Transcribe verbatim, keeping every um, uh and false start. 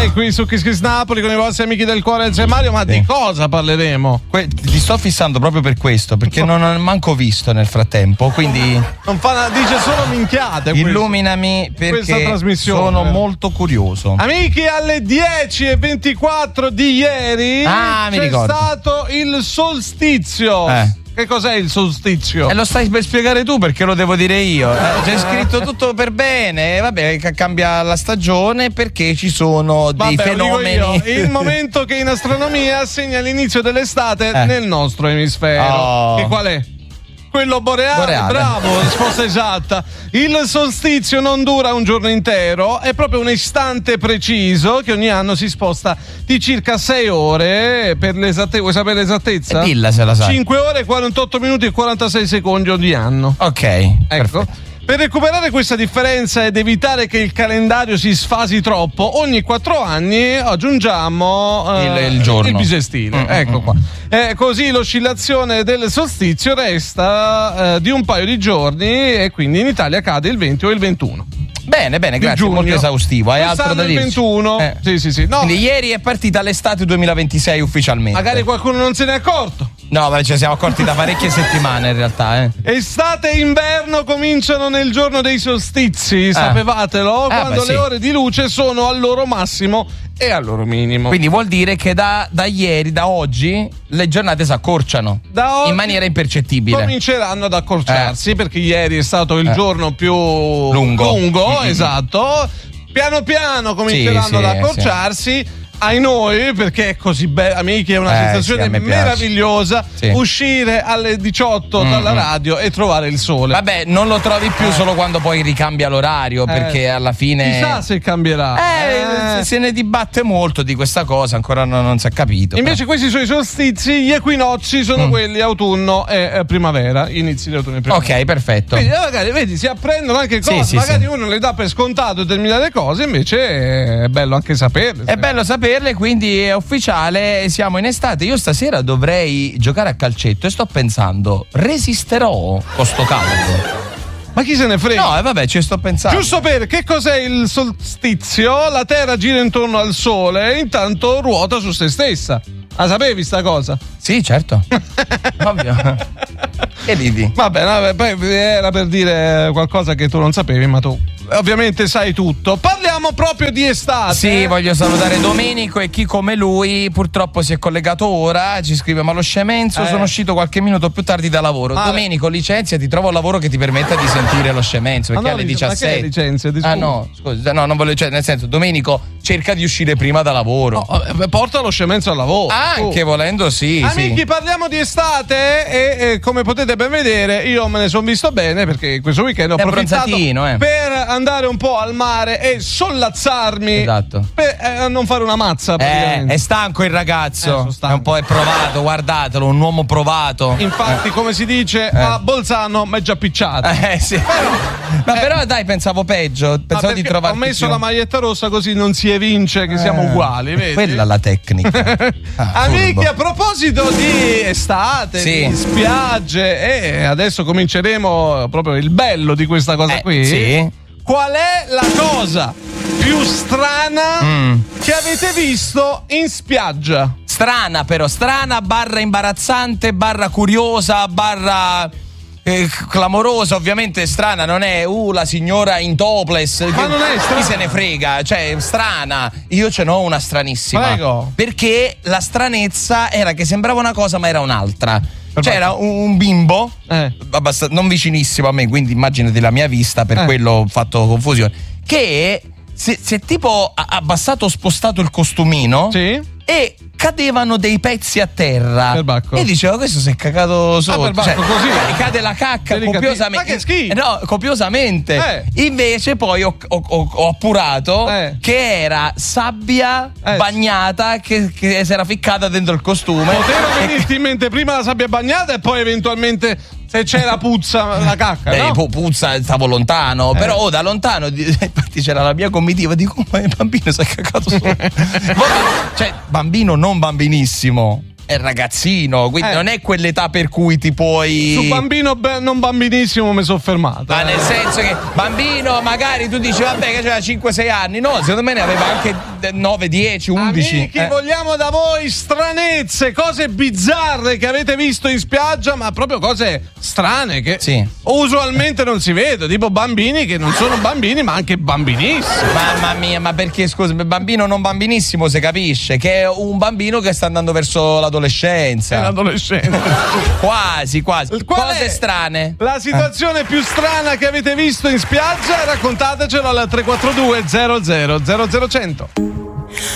Sei qui su Kiss Kiss Napoli con i vostri amici del cuore Elsa e Mario, ma sì. Di cosa parleremo? Que- ti sto fissando proprio per questo, perché non ho manco visto nel frattempo, quindi non fa, dice solo minchiate. Illuminami perché sono molto curioso. Amici, alle dieci e ventiquattro di ieri ah, mi c'è ricordo. stato il solstizio. Eh. Che cos'è il solstizio? E eh, lo stai per spiegare tu perché lo devo dire io. Eh, c'è scritto tutto per bene. Vabbè, cambia la stagione perché ci sono dei Vabbè, fenomeni. Io. Il momento che in astronomia segna l'inizio dell'estate eh. nel nostro emisfero. Oh. Che qual è? Quello boreale, boreale, bravo, risposta esatta. Il solstizio non dura un giorno intero, è proprio un istante preciso che ogni anno si sposta di circa sei ore per l'esattezza. Vuoi sapere l'esattezza? E dilla se la sai. cinque ore, quarantotto minuti e quarantasei secondi ogni anno. Ok, ecco. Perfetto. Per recuperare questa differenza ed evitare che il calendario si sfasi troppo, ogni quattro anni aggiungiamo eh, il, il giorno, il bisestile. Mm-hmm. Ecco qua. Eh, così l'oscillazione del solstizio resta eh, di un paio di giorni e quindi in Italia cade il venti o il ventuno. Bene, bene, grazie, giugno. Molto esaustivo. Hai altro da il dirci? ventuno. Eh. Sì, sì, sì. No. Quindi ieri è partita l'estate duemilaventisei ufficialmente. Magari qualcuno non se ne è accorto. No, ma ce ne siamo accorti da parecchie settimane in realtà. Eh. Estate e inverno cominciano nel giorno dei solstizi, eh. sapevatelo, eh, quando beh, le sì. ore di luce sono al loro massimo e al loro minimo. Quindi vuol dire che da, da ieri, da oggi, le giornate si accorciano da oggi in maniera impercettibile. Cominceranno ad accorciarsi eh. perché ieri è stato il eh. giorno più lungo, lungo mm-hmm. esatto. Piano piano cominceranno sì, ad sì, accorciarsi. Sì. Ai noi, perché è così bello, amici, è una eh, sensazione sì, meravigliosa sì. uscire alle diciotto mm-hmm. dalla radio e trovare il sole. Vabbè, non lo trovi più eh. solo quando poi ricambia l'orario, eh. perché alla fine chissà se cambierà. Eh, eh. Se ne dibatte molto di questa cosa, ancora non, non si è capito. Invece però. questi sono i solstizi, gli equinozi sono mm. quelli autunno e eh, primavera, inizi di autunno e primavera. Ok, perfetto. Quindi magari vedi, si apprendono anche cose, sì, magari sì, uno le dà per scontato determinate cose, invece è bello anche saperle. È bello saperle, quindi è ufficiale, siamo in estate. Io stasera dovrei giocare a calcetto e sto pensando, resisterò con sto caldo? Ma chi se ne frega? No, e eh, vabbè, ci sto pensando. Giusto per che cos'è il solstizio? La Terra gira intorno al Sole e intanto ruota su se stessa. La sapevi sta cosa? Sì, certo. Ovvio. Che ridi? Vabbè, vabbè, poi era per dire qualcosa che tu non sapevi, ma tu ovviamente sai tutto. Parliamo proprio di estate. Sì, voglio salutare Domenico e chi come lui purtroppo si è collegato ora. Ci scrive: ma lo scemenzo, eh. sono uscito qualche minuto più tardi da lavoro. Ah, Domenico, licenzia, ti trovo un lavoro che ti permetta di sentire lo scemenzo, perché ah, no, alle diciassette. Ma che licenzia? Ah no, scusa, no, non voglio, cioè, nel senso, Domenico cerca di uscire prima da lavoro. No, porta lo scemenzo al lavoro. Anche oh. volendo, sì. Amici, sì. parliamo di estate e, e come potete ben vedere, io me ne sono visto bene perché questo weekend ho è approfittato eh. per andare un po' al mare e sollazzarmi. Esatto. Per eh, non fare una mazza. Eh, è stanco il ragazzo. Eh, è un po' è provato, guardatelo, un uomo provato. Infatti, eh. come si dice eh. a Bolzano, m'è già picciato. Eh sì. Però, ma eh. però dai, pensavo peggio. Pensavo di trovare. Ho messo più. la maglietta rossa così non si evince che eh. siamo uguali. Vedi? Quella è la tecnica. ah, Amici, a proposito di estate, sì. di spiagge, e adesso cominceremo proprio il bello di questa cosa eh, qui. Sì. Qual è la cosa più strana mm. che avete visto in spiaggia? Strana però, strana barra imbarazzante, barra curiosa, barra eh, clamorosa. Ovviamente strana non è uh la signora in topless. Ma non è strana. Chi se ne frega, cioè strana. Io ce n'ho una stranissima. Prego. Perché la stranezza era che sembrava una cosa ma era un'altra. C'era un, un bimbo eh. abbast- non vicinissimo a me, quindi immaginati la mia vista, per eh. quello ho fatto confusione, che si, si è tipo abbassato, spostato il costumino sì. e cadevano dei pezzi a terra. Perbacco. E dicevo, questo si è cagato sotto. Ah, cioè, così. Cade la cacca copiosamente. Ma che schifo! No, copiosamente. Eh. Invece poi ho, ho, ho appurato eh. che era sabbia eh. bagnata che, che si era ficcata dentro il costume. Poteva venirti in mente prima la sabbia bagnata e poi eventualmente se c'era puzza la cacca. Beh, no? puzza, stavo lontano. Eh. Però oh, da lontano, infatti c'era la mia comitiva. Dico, ma il bambino si è cagato sotto. Cioè, bambino non bambinissimo. è ragazzino, quindi eh. non è quell'età per cui ti puoi. Su bambino be- non bambinissimo mi sono fermato. Ma eh. nel senso che bambino magari tu dici vabbè che c'era cinque sei anni, no, secondo me ne aveva anche nove dieci undici. Amici, eh. vogliamo da voi stranezze, cose bizzarre che avete visto in spiaggia, ma proprio cose strane che sì. usualmente non si vede, tipo bambini che non sono bambini ma anche bambinissimi. Mamma mia, ma perché scusa, bambino non bambinissimo si capisce che è un bambino che sta andando verso l'adolescenza. È l'adolescenza. Quasi, quasi. Qual Cose è strane. La situazione eh. più strana che avete visto in spiaggia? Raccontatecelo al tre quattro due zero zero zero zero cento.